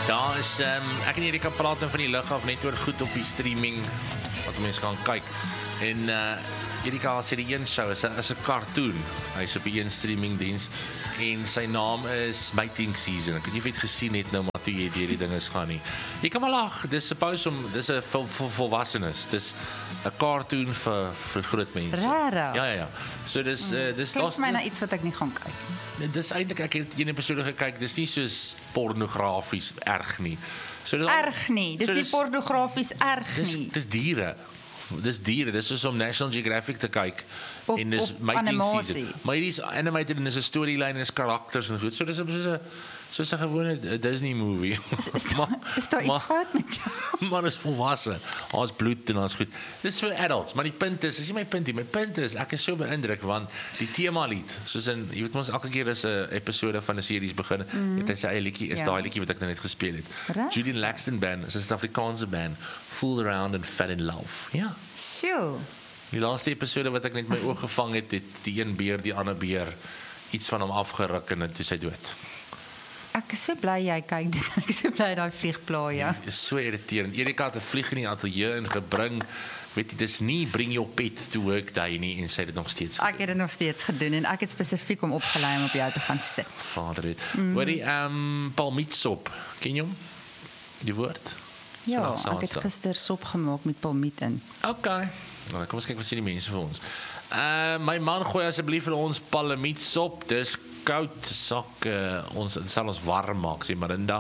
Daar is, ek en Erika praat van die lug af net oor goed op die streaming, wat mense kan kyk. En Erika sê die een show is 'n cartoon. Hy's op die een streamingdiens en sy naam is Mating Season. Ek weet nie of jy het gesien het nou, maar toe jy hierdie dinge gaan nie. Jy kan maar lag, dis 'n volwassenes. Dis 'n cartoon vir groot mense. Rarig. Ja. So dis Klink my na iets wat ek nie gaan kyk. Dis eintlik, ek het een episode gekyk, dis nie soos pornografies erg nie. So Erg nie, dis nie pornografies erg nie. Dis diere. Dis soos om National Geographic te kyk en dis op Mating animasie. Season. Maar hierdie is animated en dis 'n storyline en is karakters en goed. So dis soos 'n gewone Disney movie. Is daar iets fout met jou? Maar is volwasse. Ons bloed en ons goed. Dis vir adults, maar die punt is nie my punt nie. My punt is ek is so beïndruk want die tema lied, soos in jy weet ons elke keer as 'n episode van 'n series begin, het hy sy eie liedjie, is daai liedjie wat ek nou net gespeel het. Right. Julian Laxton Band, is 'n Suid-Afrikaanse band, Fooled Around and Fell in Love. Ja. Sjoe. Die laaste episode wat ek net my oog gevang het, die een beer, die ander beer iets van hom afgeruk en toe sy dood. Ek is so bly jy kyk dit. Ek is so bly daai vlieg pla ja. Dit is so irriterend. Erika het 'n vlieg in die ateljee ingebring. Weet jy, dis nie bring your pet to work day nie en sy het dit nog steeds gedoen. Ek het dit nog steeds gedoen en ek het spesifiek om opgelei om op jou te gaan sit. Vader het. Hoorie, palmietsop. Ken jy hom? Die woord? Ja, ek het gister sop gemaak met palmiet in. Okay. Nou, kom ons kyk wat sê die mense vir ons. My man gooi asseblief vir ons palmietsop. Dis koud sak ons sal ons warm maak, sê Marinda.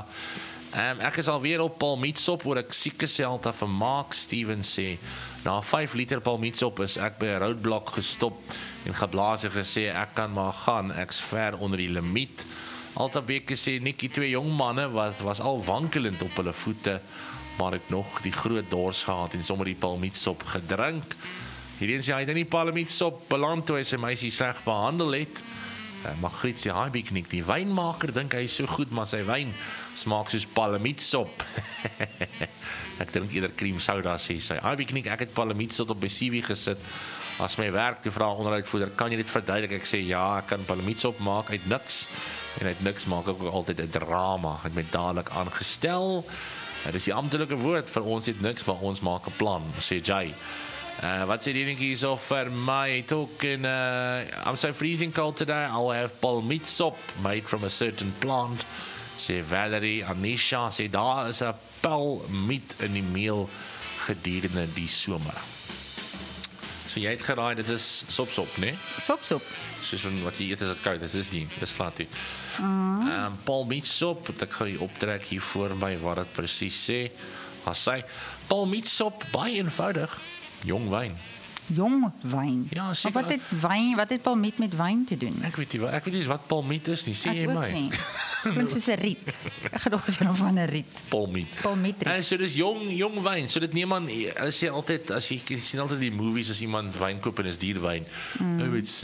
Ek is alweer op palmietsop oor ek siek geseld af van Mark Steven sê na 5 liter palmietsop is ek by 'n roadblock gestop en geblaas en gesê ek kan maar gaan, ek's ver onder die limiet. Altabeke sê Nikkie 2 jong manne was al wankelend op hulle voete, maar het nog die groot dors gehad en sommer die palmietsop gedrink. Hierdie sê hy het in die palmietsop beland toe hy sy meisie sleg behandel het. Magriet sê hy piknik die wynmaker dink hy is so goed, maar sy wyn smaak soos palmietsop. Ek drink eerder cream soda sê sy. Hy piknik ek het palmietsop op my CV gesit. As my werk toe vra onderhoudvoerder, kan jy dit verduidelik? Ek sê ja, ek kan palmietsop maak uit niks. En uit niks maak ek ook altyd 'n drama. Het my dadelik aangestel. Dit is die amptelike woord vir ons het niks, maar ons maak 'n plan, sê Jay. Wat sê die dingetjie so vir my? Talking, I'm so freezing cold today. I'll have palmietsop made from a certain plant. Sê Valerie, Anisha, sê daar is 'n palmiet in die meel gedurende die somer. So jy het geraai, dit is sop, né? Sop. Soos wat jy eet as dit koud is, dis glad nie. Palmietsop, ek gaan optrek hier voor my wat dit presies sê. As sy palmietsop baie eenvoudig. Jong wyn. Ja, seker. Maar wat het palmiet met wyn te doen? Ek weet nie wat palmiet is nie, sê jy my. Klink soos 'n riet. Ek gedog dit is van 'n riet. Palmiet. En so dis jong wyn. So dit neem aan, hulle sê altyd as jy sien altyd die movies as iemand wyn koop en is duur wyn. Oh, it's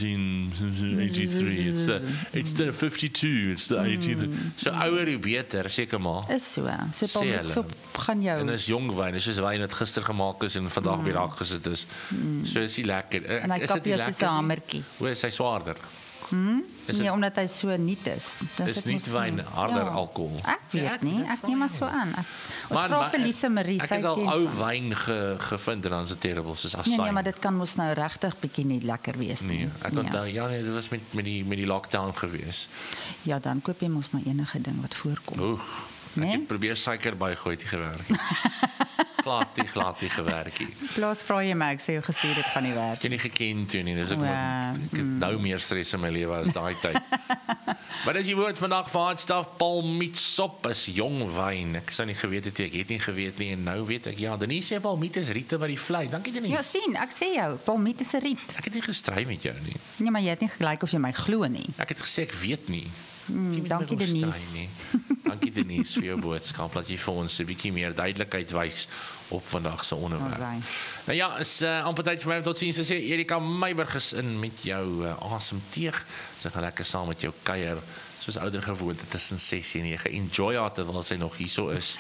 1983. It's the 52. It's the 18. So ouer hoe beter, seker maar. Is so. So palmietsop gaan jou. En is jong wyn, dis soos wyn wat gister gemaak is en vandag weer daar gesit is. So is hy lekker. En hy kap jou soos 'n hamertjie. Hoe is hy swaarder? Nee, omdat hy so nuut is. Is nie wyn harder alkohol. Ek weet nie, ek neem maar so aan. Ons vra vir Lise Marie, sy ken. Ek het al ou wyn gevind en dan is dit terrible soos asyn. Nee, maar dit kan mos nou regtig bietjie nie lekker wees nie. Nee, ek onthou dit was met die lockdown gewees. Ja, dan koop jy mos maar enige ding wat voorkom. Oeg. Ek het probeer suiker bygooi, het nie gewerk. Glad nie gewerk nie. Plaas vra jy my, ek sê jou gesê dit gaan nie werk. Ek het nie geken toe nie, dis ek het nou meer stres in my lewe as daai tyd. Wat is die woord vandag vir hardstaf? Palmietsop is jong wyn. Ek sou nie geweet het ek het nie geweet nie en nou weet ek. Ja, Denise sê palmiet is riete wat die vlei. Dankie Denise. Ja, sien, ek sê jou, palmiet is 'n riet. Ek het nie gestry met jou nie. Nee, maar jy het nie gelyk of jy my glo nie. Ek het gesê ek weet nie. Dankie Denise. Dankie Denise vir jou boodskap dat jy vir ons 'n bietjie meer duidelikheid wys op vandag se onderwerp. Alright. Nou ja, is amper tyd vir my om tot sins te sê. Erika Meiburg is in met jou asemteeg. Sy gaan lekker saam met jou kuier soos ouer gewoonte tussen 6 en 9. Enjoy haar terwyl sy nog hierso is.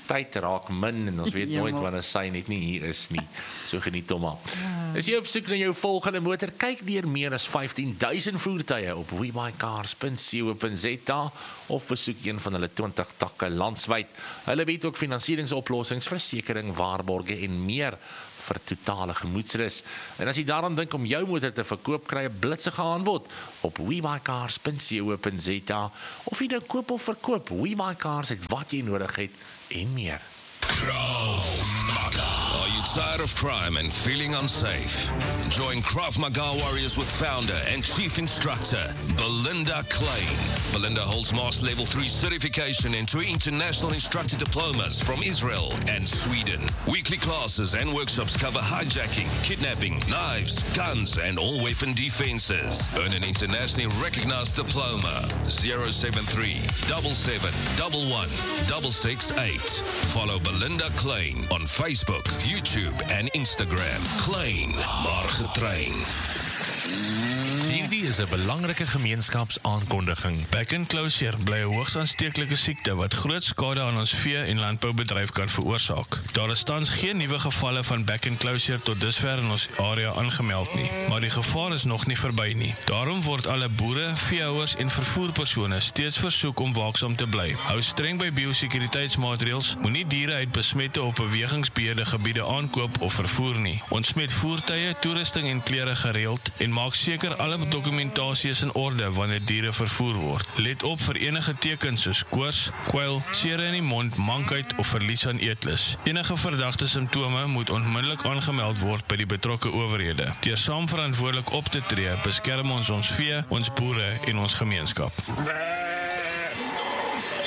tyd raak min en ons weet nooit wanneer sy net nie hier is nie. So geniet hom maar. As jy op soek na jou volgende motor, kyk deur meer as 15,000 voertuie op webuycars.co.za of besoek een van hulle 20 takke landwyd. Hulle bied ook finansieringsoplossings, versekering, waarborge en meer vir totale gemoedsrus. En as jy daaraan dink om jou motor te verkoop, kry 'n blitsige aanbod op webuycars.co.za of jy nou koop of verkoop, WeBuyCars het wat jy nodig het en meer. Krav Maga. Are you tired of crime and feeling unsafe? Join Krav Maga Warriors with founder and chief instructor Belinda Klein. Belinda holds Master Level 3 certification and 2 international instructor diplomas from Israel and Sweden. Weekly classes and workshops cover hijacking, kidnapping, knives, guns and all weapon defenses. Earn an internationally recognized diploma. 073 77 11 668. Follow Belinda Klein on Facebook, YouTube and Instagram. Klein, maar getrain. Hierdie is 'n belangrike gemeenskapsaankondiging. Back enclosure bly 'n hoogs aansteeklike siekte wat groot skade aan ons vee- en landboubedryf kan veroorsaak. Daar is tans geen nuwe gevalle van back enclosure tot dusver in ons area aangemeld nie, maar die gevaar is nog nie verby nie. Daarom word alle boere, veehouers en vervoerpersone steeds versoek om waaksaam te bly. Hou streng by biosekuriteitsmaatreëls, moenie diere uit besmette of bewegingsbeheerde gebiede aankoop of vervoer nie. Ontsmet voertuie, toerusting en klere gereeld en maak seker alle dokumentasie is in orde wanneer diere vervoer word. Let op vir enige tekens soos koors, kwyl, sere in die mond, mankheid of verlies aan eetlus. Enige verdagte simptome moet onmiddellik aangemeld word by die betrokke owerhede. Deur saam verantwoordelik op te tree, beskerm ons vee, ons boere en ons gemeenskap.